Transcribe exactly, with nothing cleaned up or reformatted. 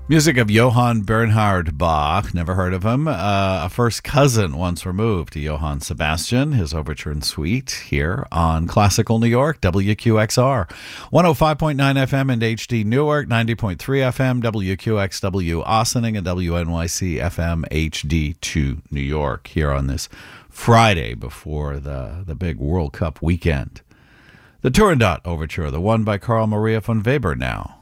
Music of Johann Bernhard Bach, never heard of him. Uh, a first cousin once removed to Johann Sebastian, his overture and suite here on Classical New York, W Q X R. one oh five point nine F M and H D Newark, ninety point three F M, W Q X W Ossining, and W N Y C F M H D two New York here on this Friday before the, the big World Cup weekend. The Turandot Overture, the one by Carl Maria von Weber now.